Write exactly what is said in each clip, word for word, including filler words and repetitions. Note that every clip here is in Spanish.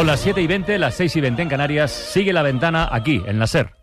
Son las siete y veinte, las seis y veinte en Canarias. Sigue La Ventana aquí, en la SER.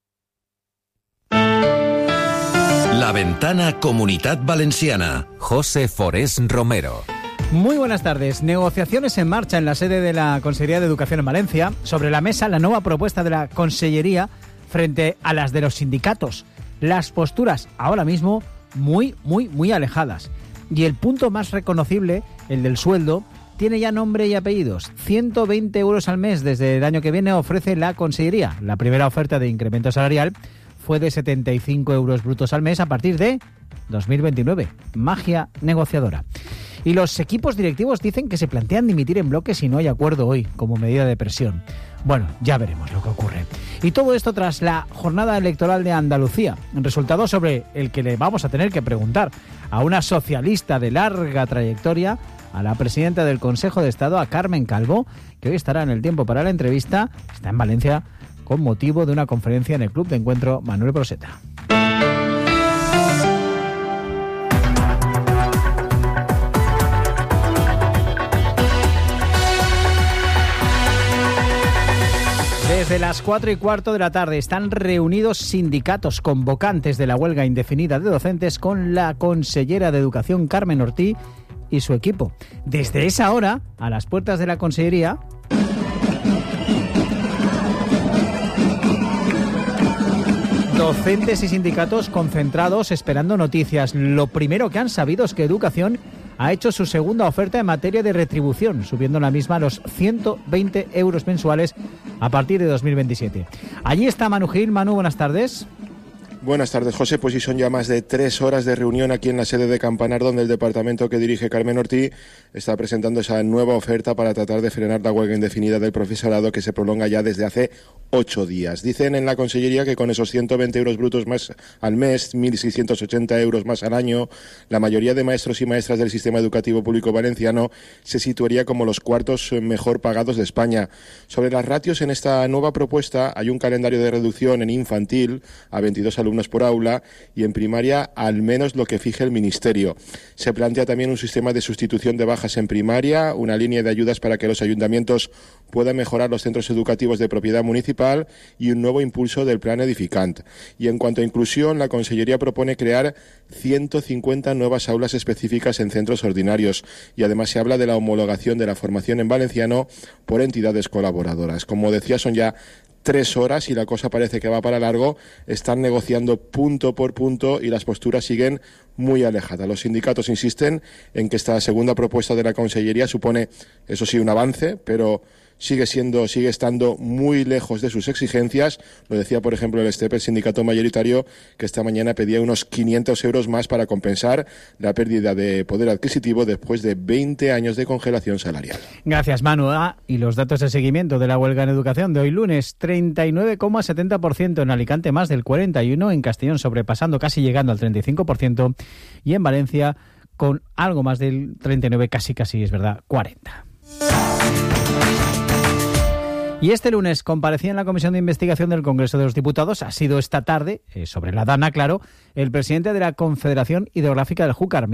La Ventana Comunitat Valenciana. José Forés Romero. Muy buenas tardes. Negociaciones en marcha en la sede de la Consellería de Educación en Valencia. Sobre la mesa, la nueva propuesta de la Consellería frente a las de los sindicatos. Las posturas, ahora mismo, muy, muy, muy alejadas. Y el punto más reconocible, el del sueldo, tiene ya nombre y apellidos. ciento veinte euros al mes desde el año que viene ofrece la Consellería. La primera oferta de incremento salarial fue de setenta y cinco euros brutos al mes a partir de dos mil veintinueve. Magia negociadora. Y los equipos directivos dicen que se plantean dimitir en bloque si no hay acuerdo hoy, como medida de presión. Bueno, ya veremos lo que ocurre. Y todo esto tras la jornada electoral de Andalucía, un resultado sobre el que le vamos a tener que preguntar a una socialista de larga trayectoria, a la presidenta del Consejo de Estado, a Carmen Calvo, que hoy estará en el tiempo para la entrevista. Está en Valencia con motivo de una conferencia en el Club de Encuentro Manuel Broseta. Desde las cuatro y cuarto de la tarde están reunidos sindicatos convocantes de la huelga indefinida de docentes con la consellera de Educación, Carmen Ortí, y su equipo. Desde esa hora, a las puertas de la Consellería, docentes y sindicatos concentrados esperando noticias. Lo primero que han sabido es que Educación ha hecho su segunda oferta en materia de retribución, subiendo la misma a los ciento veinte euros mensuales a partir de dos mil veintisiete. Allí está Manu Gil. Manu, buenas tardes. Buenas tardes, José. Pues sí, son ya más de tres horas de reunión aquí en la sede de Campanar, donde el departamento que dirige Carmen Ortí está presentando esa nueva oferta para tratar de frenar la huelga indefinida del profesorado que se prolonga ya desde hace ocho días. Dicen en la Consellería que con esos ciento veinte euros brutos más al mes, mil seiscientos ochenta euros más al año, la mayoría de maestros y maestras del sistema educativo público valenciano se situaría como los cuartos mejor pagados de España. Sobre las ratios, en esta nueva propuesta hay un calendario de reducción en infantil a veintidós alumnos por aula y en primaria al menos lo que fije el Ministerio. Se plantea también un sistema de sustitución de bajas en primaria, una línea de ayudas para que los ayuntamientos puedan mejorar los centros educativos de propiedad municipal y un nuevo impulso del plan Edificant. Y en cuanto a inclusión, la Consellería propone crear ciento cincuenta nuevas aulas específicas en centros ordinarios y además se habla de la homologación de la formación en valenciano por entidades colaboradoras. Como decía, son ya tres horas y la cosa parece que va para largo. Están negociando punto por punto y las posturas siguen muy alejadas. Los sindicatos insisten en que esta segunda propuesta de la Consellería supone, eso sí, un avance, pero sigue siendo, sigue estando muy lejos de sus exigencias. Lo decía, por ejemplo, el STEP, el sindicato mayoritario, que esta mañana pedía unos quinientos euros más para compensar la pérdida de poder adquisitivo después de veinte años de congelación salarial. Gracias, Manu. Ah, y los datos de seguimiento de la huelga en educación de hoy lunes: treinta y nueve coma setenta por ciento en Alicante, más del cuarenta y uno por ciento, en Castellón sobrepasando, casi llegando al treinta y cinco por ciento, y en Valencia con algo más del treinta y nueve, casi casi, es verdad, cuarenta. Y este lunes comparecía en la Comisión de Investigación del Congreso de los Diputados, ha sido esta tarde, eh, sobre la Dana, claro, el presidente de la Confederación Hidrográfica del Júcar,